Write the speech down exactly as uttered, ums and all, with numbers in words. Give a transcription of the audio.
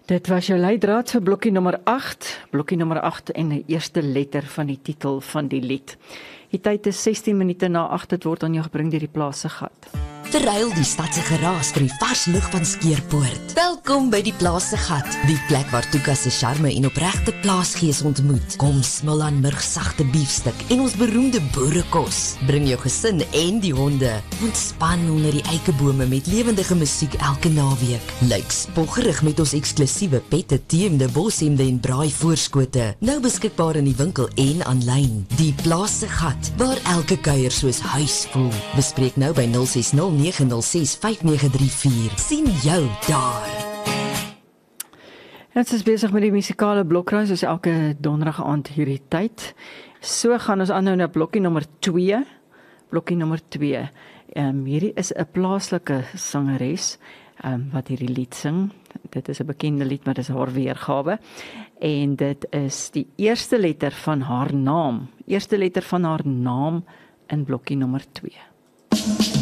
Dit was jou leidraad vir blokkie nommer agt, blokkie nommer agt en die eerste letter van die titel van die lied. Die tyd is sestien minute na agt, dit word aan jou gebring deur die Plaas se Gat. Verruil die stadse geraas vir die vars lug van Skeerpoort. Welkom by die Plaas se Gat, die plek waar Tuka se charme en opregte plaasgees ontmoet. Kom smil aan murgsagte biefstuk en ons beroemde boerekos. Bring jou gesin en die honde. Ontspan onder die eikebome met lewendige musiek elke naweek. Lyk spoggerig met ons eksklusiewe pette, teemde, boshemde en braai voorskote. Nou beskikbaar in die winkel en aanlyn. Die Plaas se Gat, waar elke kuier soos huis voel. Bespreek nou by nul ses nul nege nul ses vyf nege drie vier. Sien jou daar. Ons is besig met die musikale blokreis, soos elke donderdag aand hierdie tyd. So gaan ons aanhou na blokkie nommer twee. Blokkie nommer twee. Um, hierdie is 'n plaaslike sangeres um, wat hierdie lied sing. Dit is 'n bekende lied, maar dit is haar weergawe. En dit is die eerste letter van haar naam. Eerste letter van haar naam in blokkie nommer twee.